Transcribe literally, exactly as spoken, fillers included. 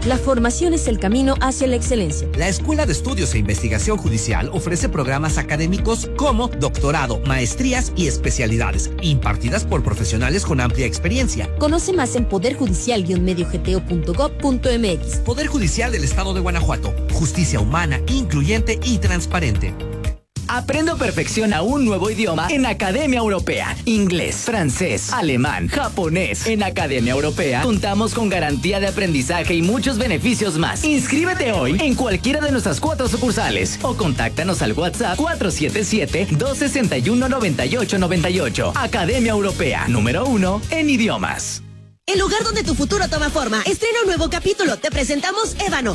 La formación es el camino hacia la excelencia. La Escuela de Estudios e Investigación Judicial ofrece programas académicos como doctorado, maestrías y especialidades, impartidas por profesionales con amplia experiencia. Conoce más en poder judicial guion medio g t o punto gob punto m x. Poder Judicial del Estado de Guanajuato. Justicia humana, incluyente y transparente. Aprende o perfecciona un nuevo idioma en Academia Europea. Inglés, francés, alemán, japonés. En Academia Europea contamos con garantía de aprendizaje y muchos beneficios más. Inscríbete hoy en cualquiera de nuestras cuatro sucursales o contáctanos al WhatsApp cuatro siete siete, dos seis uno, nueve ocho nueve ocho. Academia Europea, número uno en idiomas. El lugar donde tu futuro toma forma. Estrena un nuevo capítulo. Te presentamos Ébano.